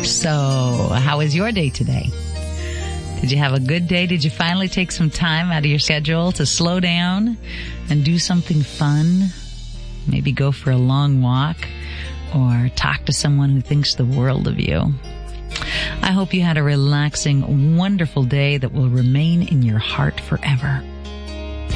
So, how was your day today? Did you have a good day? Did you finally take some time out of your schedule to slow down and do something fun? Maybe go for a long walk or talk to someone who thinks the world of you. I hope you had a relaxing, wonderful day that will remain in your heart forever.